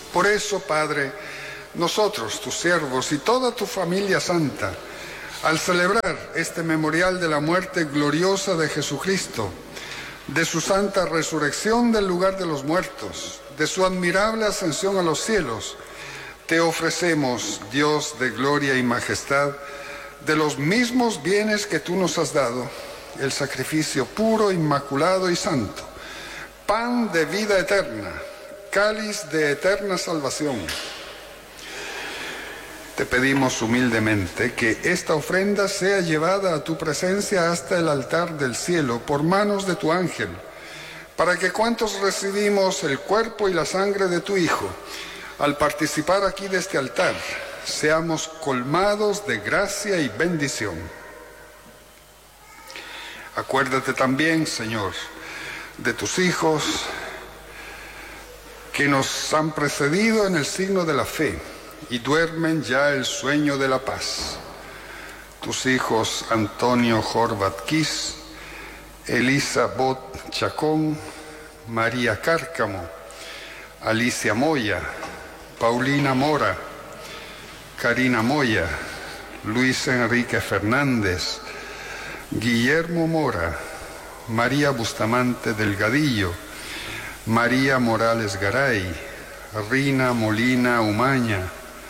Por eso, Padre, nosotros, tus siervos y toda tu familia santa, al celebrar este memorial de la muerte gloriosa de Jesucristo, de su santa resurrección del lugar de los muertos, de su admirable ascensión a los cielos, te ofrecemos, Dios de gloria y majestad, de los mismos bienes que tú nos has dado, el sacrificio puro, inmaculado y santo, pan de vida eterna, cáliz de eterna salvación. Te pedimos humildemente que esta ofrenda sea llevada a tu presencia hasta el altar del cielo por manos de tu ángel, para que cuantos recibimos el cuerpo y la sangre de tu Hijo, al participar aquí de este altar, seamos colmados de gracia y bendición. Acuérdate también, Señor, de tus hijos que nos han precedido en el signo de la fe y duermen ya el sueño de la paz. Tus hijos Antonio Horvat Kiss, Elisa Bot Chacón, María Cárcamo, Alicia Moya, Paulina Mora, Karina Moya, Luis Enrique Fernández, Guillermo Mora, María Bustamante Delgadillo, María Morales Garay, Rina Molina Umaña.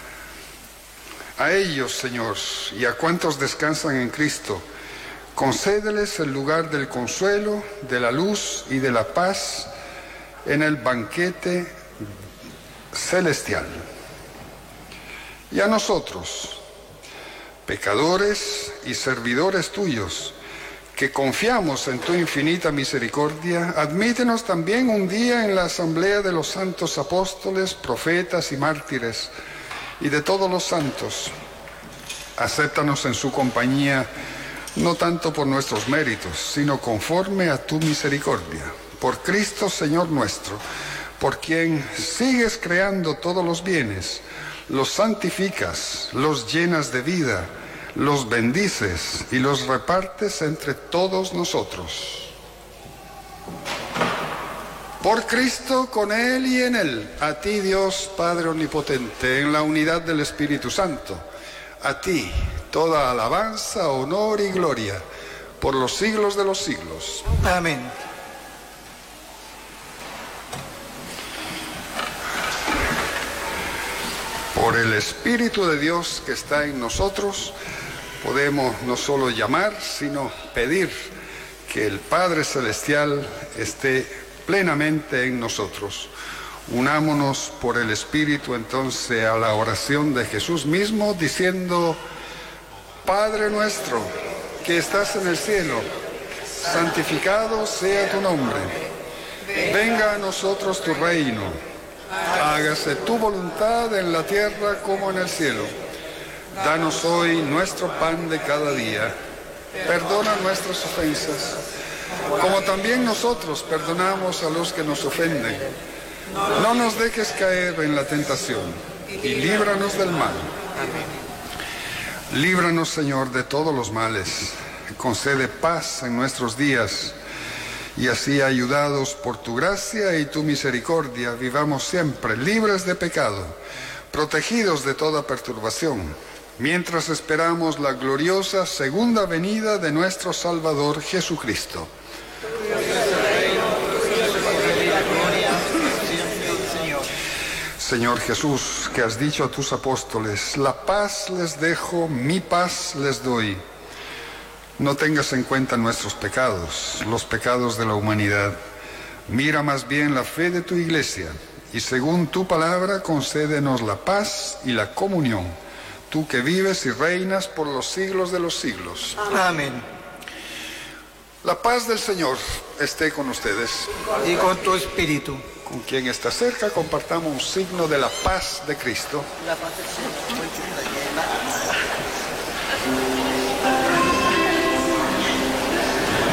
A ellos, Señor, y a cuantos descansan en Cristo, concédeles el lugar del consuelo, de la luz y de la paz en el banquete celestial. Y a nosotros, pecadores y servidores tuyos, que confiamos en tu infinita misericordia, admítenos también un día en la asamblea de los santos apóstoles, profetas y mártires, y de todos los santos. Acéptanos en su compañía, no tanto por nuestros méritos, sino conforme a tu misericordia. Por Cristo, Señor nuestro, por quien sigues creando todos los bienes, los santificas, los llenas de vida, los bendices y los repartes entre todos nosotros. Por Cristo, con Él y en Él, a ti, Dios Padre Omnipotente, en la unidad del Espíritu Santo, a ti toda alabanza, honor y gloria, por los siglos de los siglos. Amén. Por el Espíritu de Dios que está en nosotros, podemos no solo llamar, sino pedir que el Padre Celestial esté plenamente en nosotros. Unámonos por el Espíritu entonces a la oración de Jesús mismo, diciendo: Padre nuestro, que estás en el cielo, santificado sea tu nombre. Venga a nosotros tu reino. Hágase tu voluntad en la tierra como en el cielo. Danos hoy nuestro pan de cada día. Perdona nuestras ofensas, como también nosotros perdonamos a los que nos ofenden. No nos dejes caer en la tentación y líbranos del mal. Líbranos, Señor, de todos los males. Concede paz en nuestros días, y así, ayudados por tu gracia y tu misericordia, vivamos siempre libres de pecado, protegidos de toda perturbación, mientras esperamos la gloriosa segunda venida de nuestro Salvador Jesucristo. Señor Jesús, que has dicho a tus apóstoles: la paz les dejo, mi paz les doy. No tengas en cuenta nuestros pecados, los pecados de la humanidad. Mira más bien la fe de tu iglesia, y según tu palabra concédenos la paz y la comunión, tú que vives y reinas por los siglos de los siglos. Amén. La paz del Señor esté con ustedes. Y con tu espíritu. Con quien está cerca, compartamos un signo de la paz de Cristo. La paz del Señor.